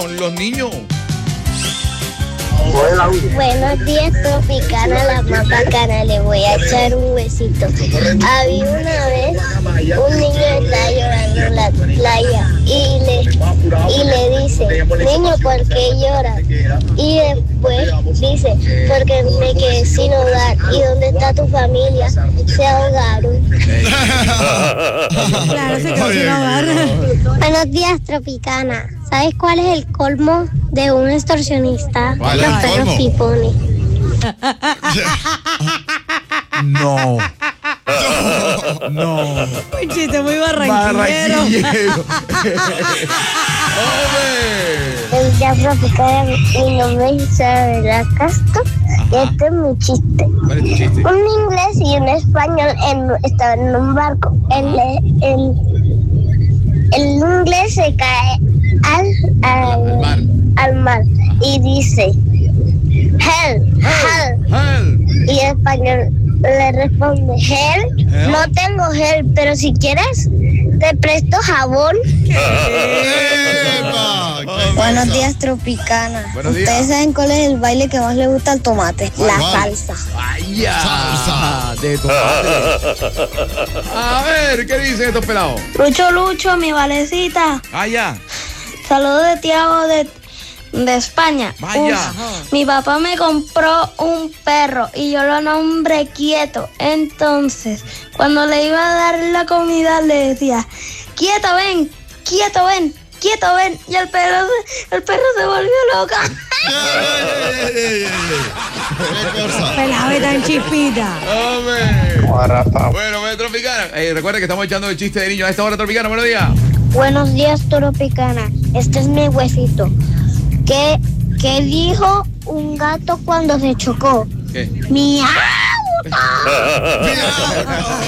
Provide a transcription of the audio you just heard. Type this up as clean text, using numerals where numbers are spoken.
con los niños. Buenos días, Tropicana, la más bacana, le voy a echar un huesito. Había una vez un niño estaba llorando en la playa y le dice, niño, ¿por qué lloras? Y después dice, porque me quedé sin hogar. ¿Y dónde está tu familia? Se ahogaron. Claro, se quedó sin hogar. Buenos días, Tropicana. ¿Sabes cuál es el colmo de un extorsionista? ¿Cuál es Los el perros colmo? pipones. No. No. Un chiste muy barranquillero. El día Tropicana, mi nombre es Isabela Castro y este es mi chiste. ¿Cuál es tu chiste? Un inglés y un español estaban en un barco. El inglés se cae al mar y dice, help, help. Help. Y el español le responde, help, no tengo help, pero si quieres te presto jabón. ¡Epa! Buenos días, Tropicana. Buenos días. ¿Ustedes saben cuál es el baile que más le gusta al tomate? La ¿Cuál? salsa. ¡Ay, ya! Salsa de tomate. A ver, ¿qué dicen estos pelados? Lucho, mi valecita. ¡Vaya! Saludos de Tiago de España. Vaya. Mi papá me compró un perro y yo lo nombré Quieto. Entonces, cuando le iba a dar la comida, le decía, Quieto, ven, Quieto, ven, Quieto, ven. Y el perro se volvió loca. ¡Qué cosa! Pelado y tan chispita. ¡Hombre! Bueno, Tropicana. Recuerden que estamos echando el chiste de niño a esta hora, Tropicana. Buenos días. Buenos días, Tropicana. Este es mi huesito. ¿Qué dijo un gato cuando se chocó? ¿Qué? ¡Miau!